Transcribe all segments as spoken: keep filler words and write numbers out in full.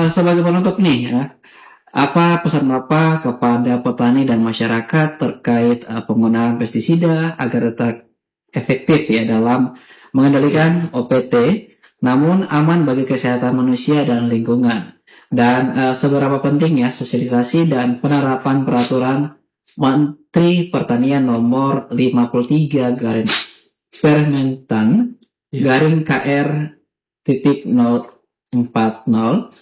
sebagai penutup nih ya, apa pesan Bapak kepada petani dan masyarakat terkait uh, penggunaan pestisida agar tetap efektif ya dalam mengendalikan O P T, namun aman bagi kesehatan manusia dan lingkungan. Dan uh, seberapa penting ya sosialisasi dan penerapan peraturan Menteri Pertanian nomor lima puluh tiga garing Permentan garing K R titik nol empat nol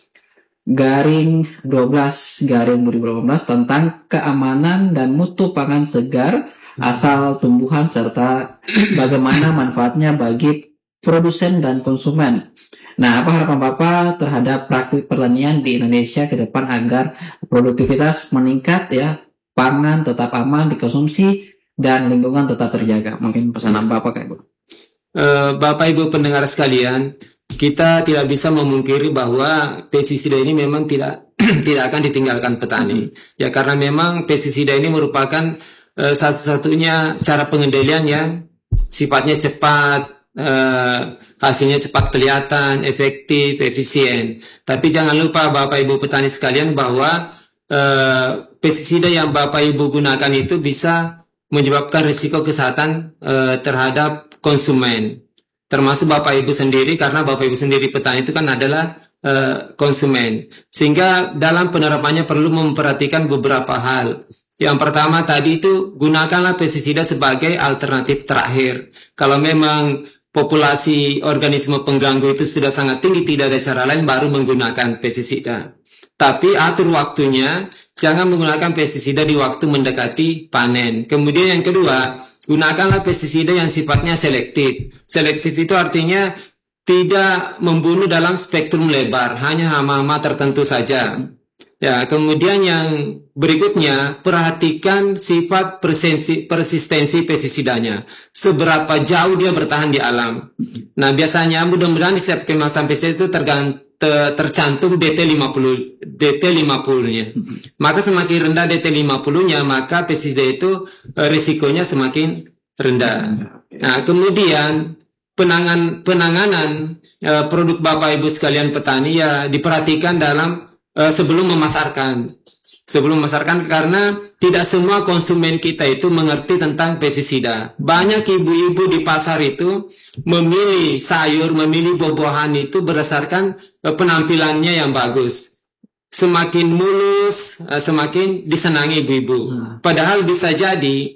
garing dua belas garing dua ribu delapan belas tentang keamanan dan mutu pangan segar asal tumbuhan serta bagaimana manfaatnya bagi produsen dan konsumen. Nah, apa harapan Bapak terhadap praktik pertanian di Indonesia ke depan agar produktivitas meningkat ya, pangan tetap aman dikonsumsi dan lingkungan tetap terjaga? Mungkin pesanan Bapak kayak Bu. Uh, Bapak Ibu pendengar sekalian, kita tidak bisa memungkiri bahwa pestisida ini memang tidak tidak akan ditinggalkan petani. Ya, karena memang pestisida ini merupakan uh, satu-satunya cara pengendalian yang sifatnya cepat, Uh, hasilnya cepat kelihatan, efektif, efisien. Tapi jangan lupa Bapak Ibu petani sekalian bahwa uh, pestisida yang Bapak Ibu gunakan itu bisa menyebabkan risiko kesehatan uh, terhadap konsumen, termasuk Bapak Ibu sendiri, karena Bapak Ibu sendiri petani itu kan adalah uh, konsumen. Sehingga dalam penerapannya perlu memperhatikan beberapa hal. Yang pertama tadi itu gunakanlah pestisida sebagai alternatif terakhir. Kalau memang populasi organisme pengganggu itu sudah sangat tinggi, tidak ada cara lain, baru menggunakan pestisida. Tapi atur waktunya, jangan menggunakan pestisida di waktu mendekati panen. Kemudian yang kedua, gunakanlah pestisida yang sifatnya selektif. Selektif itu artinya tidak membunuh dalam spektrum lebar, hanya hama-hama tertentu saja. Ya, kemudian yang berikutnya, perhatikan sifat persistensi, persistensi pestisidanya. Seberapa jauh dia bertahan di alam. Nah, biasanya mudah-mudahan di setiap kemasan pestisida itu tergant, ter, tercantum D T lima puluh, D T lima puluh-nya. Maka semakin rendah D T lima puluh-nya, maka pestisida itu eh, risikonya semakin rendah. Nah, kemudian penangan, penanganan eh, produk Bapak Ibu sekalian petani ya diperhatikan dalam sebelum memasarkan, sebelum memasarkan karena tidak semua konsumen kita itu mengerti tentang pestisida. Banyak ibu-ibu di pasar itu memilih sayur, memilih buah-buahan itu berdasarkan penampilannya yang bagus. Semakin mulus, semakin disenangi ibu-ibu. Padahal bisa jadi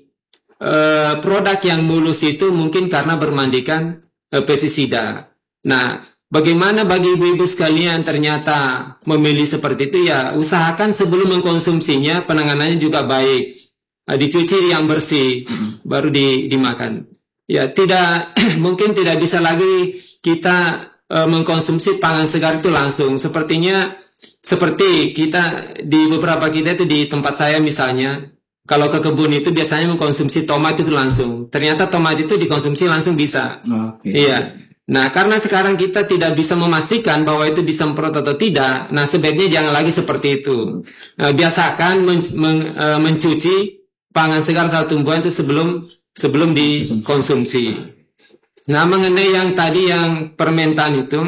produk yang mulus itu mungkin karena bermandikan pestisida. Nah, bagaimana bagi ibu-ibu sekalian ternyata memilih seperti itu ya, usahakan sebelum mengkonsumsinya penanganannya juga baik, dicuci yang bersih baru di, dimakan. Ya, tidak mungkin tidak bisa lagi kita uh, mengkonsumsi pangan segar itu langsung. Sepertinya seperti kita di beberapa kita itu di tempat saya misalnya, kalau ke kebun itu biasanya mengkonsumsi tomat itu langsung. Ternyata tomat itu dikonsumsi langsung bisa. Okay. Iya. Nah, karena sekarang kita tidak bisa memastikan bahwa itu disemprot atau tidak, nah sebaiknya jangan lagi seperti itu. Nah, biasakan men men uh, mencuci pangan segar atau tumbuhan itu sebelum sebelum dikonsumsi. Nah, mengenai yang tadi yang permentan itu,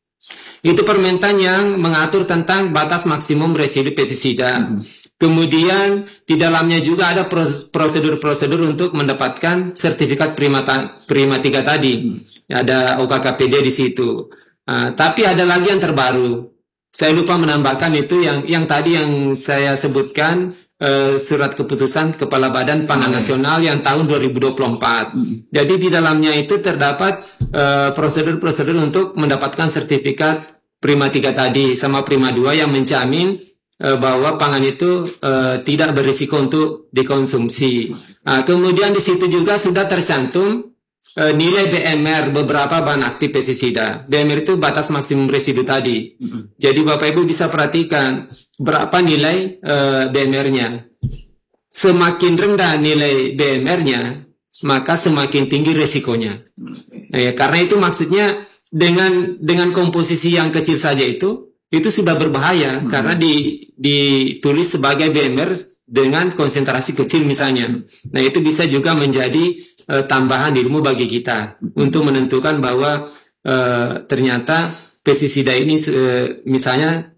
itu permentan yang mengatur tentang batas maksimum residu pestisida. Hmm. Kemudian di dalamnya juga ada prosedur-prosedur untuk mendapatkan sertifikat prima, prima tiga tadi. Ada O K K P D di situ. Uh, tapi ada lagi yang terbaru. Saya lupa menambahkan itu yang yang tadi yang saya sebutkan uh, surat keputusan Kepala Badan Pangan Nasional yang tahun dua ribu dua puluh empat. Jadi di dalamnya itu terdapat prosedur-prosedur uh, untuk mendapatkan sertifikat prima tiga tadi sama prima dua yang menjamin bahwa pangan itu uh, tidak berisiko untuk dikonsumsi. Nah, kemudian di situ juga sudah tercantum uh, nilai B M R beberapa bahan aktif pestisida. B M R itu batas maksimum residu tadi. Mm-hmm. Jadi Bapak Ibu bisa perhatikan berapa nilai uh, B M R-nya. Semakin rendah nilai B M R-nya, maka semakin tinggi resikonya. Nah, ya, karena itu maksudnya dengan dengan komposisi yang kecil saja itu itu sudah berbahaya hmm. karena di, ditulis sebagai B M R dengan konsentrasi kecil misalnya. Nah, itu bisa juga menjadi uh, tambahan ilmu bagi kita hmm. untuk menentukan bahwa uh, ternyata pestisida ini uh, misalnya